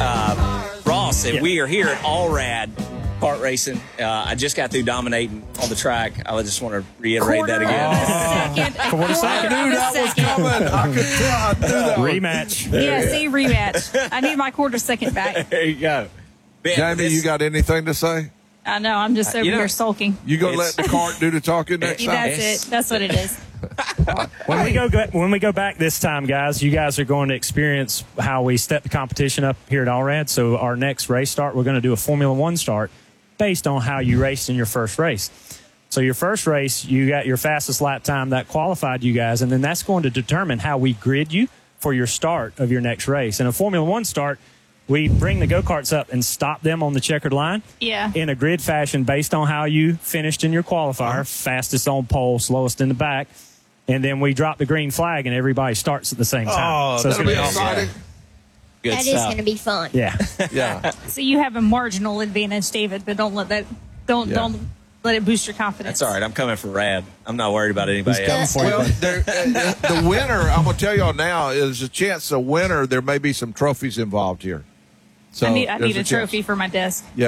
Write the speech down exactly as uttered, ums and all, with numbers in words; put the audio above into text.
uh, Ross, and Yeah. we are here at All Rad Kart Racing. Uh, I just got through dominating on the track. I just want to reiterate Quarter that again. of a second. Quarter second. I knew that was coming. I could tell. I knew that was- Rematch. Yeah, see, rematch. I need my quarter second back. There you go. Ben, Jamie, this- you got anything to say? I know. I'm just over you know- here sulking. You gonna It's- let the cart do the talking next Yeah, time? that's it. That's what it is. When we go when we go back this time, guys, you guys are going to experience how we step the competition up here at Allrad. So our next race start, we're going to do a Formula One start based on how you raced in your first race. So your first race, you got your fastest lap time that qualified you guys, and then that's going to determine how we grid you for your start of your next race. In a Formula One start, we bring the go-karts up and stop them on the checkered line Yeah. in a grid fashion based on how you finished in your qualifier, fastest on pole, slowest in the back. And then we drop the green flag, and everybody starts at the same time. Oh, so it's that'll be gonna awesome. exciting. Good That is stuff. going to be fun. Yeah. Yeah. So you have a marginal advantage, David, but don't let that don't Yeah. don't let it boost your confidence. That's all right. I'm coming for Rad. I'm not worried about anybody He's coming else. for you, Well, buddy. there, uh, the winner, I'm going to tell y'all now, is a chance the winner, there may be some trophies involved here. So I need I there's need a chance. trophy for my desk. Yeah.